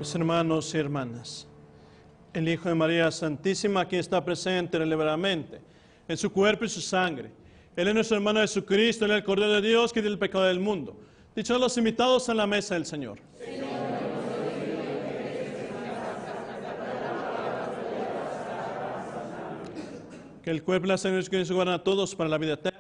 Mis hermanos y hermanas, el Hijo de María Santísima aquí está presente deliberadamente en su cuerpo y su sangre. Él es nuestro hermano Jesucristo, Él es el Cordero de Dios que quita el pecado del mundo. Dichosos los invitados a la mesa del Señor. Que el cuerpo y la sangre de Jesucristo guarden a todos para la vida eterna.